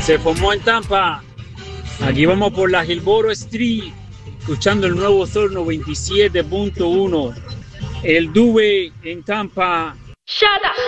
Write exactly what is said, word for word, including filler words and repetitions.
Se formó en Tampa. Aquí vamos por la Gilboro Street, escuchando el nuevo Sol noventa y siete punto uno. El Dube en Tampa. Shut up.